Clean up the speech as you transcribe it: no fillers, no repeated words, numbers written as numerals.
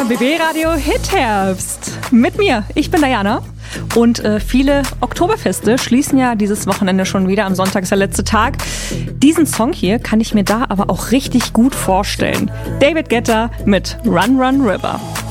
BB Radio Hit Herbst. Mit mir, ich bin Diana. Und viele Oktoberfeste schließen ja dieses Wochenende schon wieder. Am Sonntag ist der letzte Tag. Diesen Song hier kann ich mir da aber auch richtig gut vorstellen. David Guetta mit Run Run River.